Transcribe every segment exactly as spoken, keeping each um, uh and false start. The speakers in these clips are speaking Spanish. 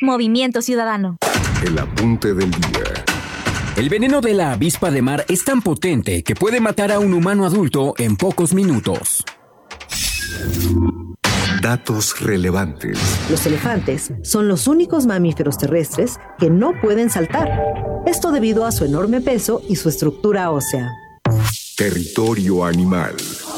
Movimiento Ciudadano. El apunte del día. El veneno de la avispa de mar es tan potente que puede matar a un humano adulto en pocos minutos. Datos relevantes. Los elefantes son los únicos mamíferos terrestres que no pueden saltar. Esto debido a su enorme peso y su estructura ósea. Territorio animal.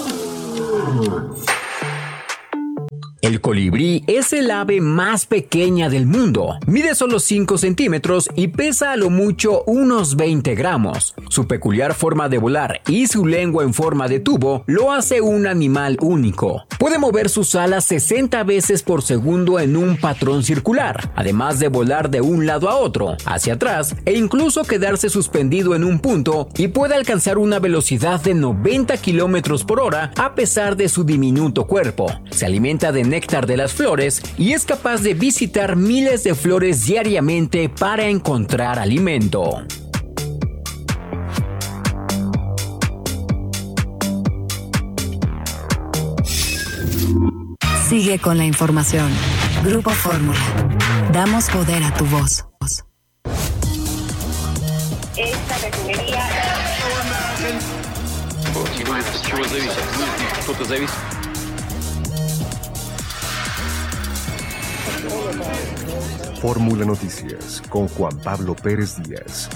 El colibrí es el ave más pequeña del mundo. Mide solo cinco centímetros y pesa a lo mucho unos veinte gramos. Su peculiar forma de volar y su lengua en forma de tubo lo hace un animal único. Puede mover sus alas sesenta veces por segundo en un patrón circular, además de volar de un lado a otro, hacia atrás e incluso quedarse suspendido en un punto, y puede alcanzar una velocidad de noventa kilómetros por hora a pesar de su diminuto cuerpo. Se alimenta de néctar de las flores y es capaz de visitar miles de flores diariamente para encontrar alimento. Sigue con la información. Grupo Fórmula. Damos poder a tu voz. Esta refinería... Fórmula Noticias con Juan Pablo Pérez Díaz.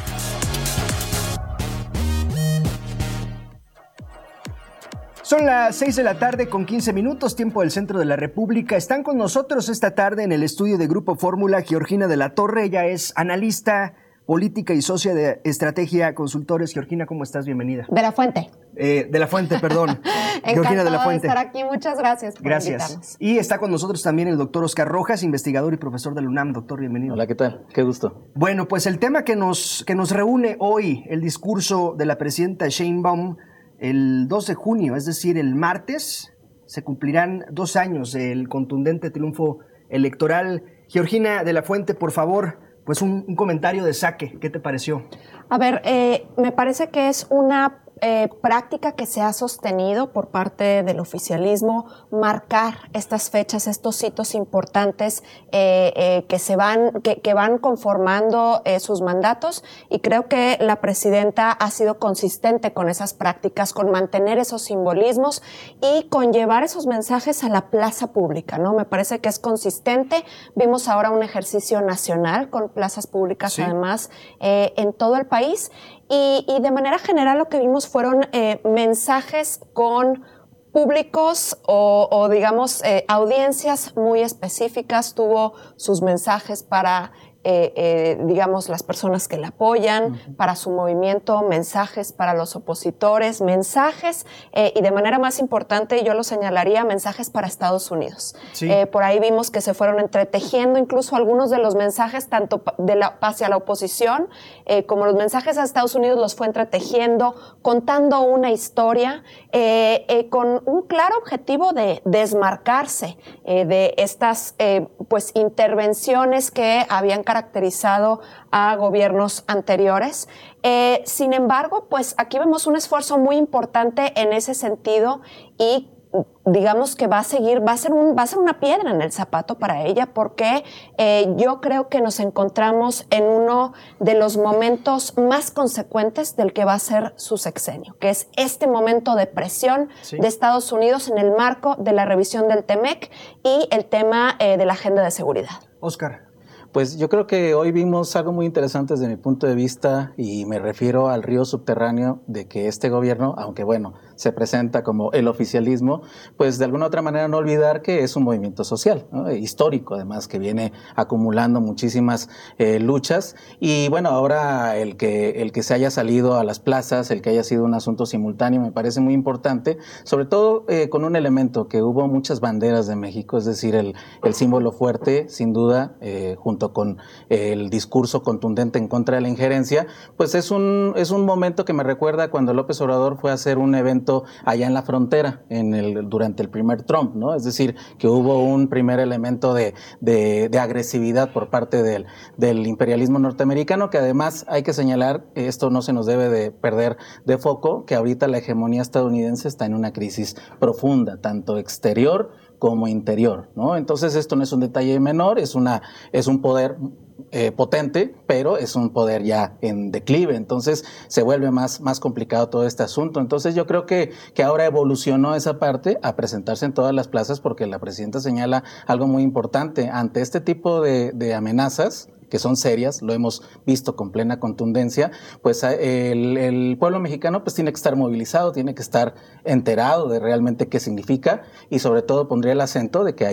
Son las seis de la tarde con quince minutos, tiempo del centro de la República. Están con nosotros esta tarde en el estudio de Grupo Fórmula Georgina de la Torre. Ella es analista política y socia de Estrategia Consultores. Georgina, ¿cómo estás? Bienvenida. De la Fuente. Eh, de la Fuente, perdón. Georgina de la Fuente. De estar aquí. Muchas gracias por Gracias. invitarnos. Y está con nosotros también el doctor Oscar Rojas, investigador y profesor de la UNAM. Doctor, bienvenido. Hola, ¿qué tal? Qué gusto. Bueno, pues el tema que nos, que nos reúne hoy, el discurso de la presidenta Sheinbaum, el dos de junio, es decir, el martes, se cumplirán dos años del contundente triunfo electoral. Georgina de la Fuente, por favor, pues un, un comentario de saque. ¿Qué te pareció? A ver, eh, me parece que es una eh, práctica que se ha sostenido por parte del oficialismo, marcar estas fechas, estos hitos importantes eh, eh, que se van, que, que van conformando eh, sus mandatos, y creo que la presidenta ha sido consistente con esas prácticas, con mantener esos simbolismos y con llevar esos mensajes a la plaza pública, ¿no? Me parece que es consistente. Vimos ahora un ejercicio nacional con plazas públicas, sí, además eh, en todo el país. Y, y de manera general lo que vimos fueron eh, mensajes con públicos o, o digamos, eh, audiencias muy específicas. Tuvo sus mensajes para, eh, eh, digamos, las personas que la apoyan, uh-huh, para su movimiento, mensajes para los opositores, mensajes, eh, y de manera más importante, yo lo señalaría, mensajes para Estados Unidos. Sí. Eh, por ahí vimos que se fueron entretejiendo incluso algunos de los mensajes, tanto de la, hacia la oposición, eh, como los mensajes a Estados Unidos los fue entretejiendo, contando una historia, eh, eh, con un claro objetivo de desmarcarse eh, de estas eh, pues intervenciones que habían caracterizado a gobiernos anteriores. Eh, sin embargo, pues aquí vemos un esfuerzo muy importante en ese sentido, y digamos que va a seguir, va a ser un, va a ser una piedra en el zapato para ella, porque eh, yo creo que nos encontramos en uno de los momentos más consecuentes del que va a ser su sexenio, que es este momento de presión, sí, de Estados Unidos en el marco de la revisión del TEMEC y el tema eh, de la agenda de seguridad. Oscar. Pues yo creo que hoy vimos algo muy interesante desde mi punto de vista, y me refiero al río subterráneo de que este gobierno, aunque bueno, se presenta como el oficialismo, pues de alguna otra manera no olvidar que es un movimiento social, ¿no? Histórico además, que viene acumulando muchísimas eh, luchas, y bueno, ahora el que, el que se haya salido a las plazas, el que haya sido un asunto simultáneo, me parece muy importante, sobre todo eh, con un elemento que hubo muchas banderas de México, es decir, el, el símbolo fuerte, sin duda, eh, junto con el discurso contundente en contra de la injerencia, pues es un, es un momento que me recuerda cuando López Obrador fue a hacer un evento allá en la frontera en el, durante el primer Trump, ¿no? Es decir, que hubo un primer elemento de, de, de agresividad por parte del, del imperialismo norteamericano, que además hay que señalar, esto no se nos debe de perder de foco, que ahorita la hegemonía estadounidense está en una crisis profunda, tanto exterior como interior, ¿no? Entonces esto no es un detalle menor, es, una, es un poder eh, potente, pero es un poder ya en declive, entonces se vuelve más, más complicado todo este asunto. Entonces yo creo que, que ahora evolucionó esa parte a presentarse en todas las plazas, porque la presidenta señala algo muy importante. Ante este tipo de, de amenazas, que son serias, lo hemos visto con plena contundencia, pues el, el pueblo mexicano pues tiene que estar movilizado, tiene que estar enterado de realmente qué significa, y sobre todo pondría el acento de que hay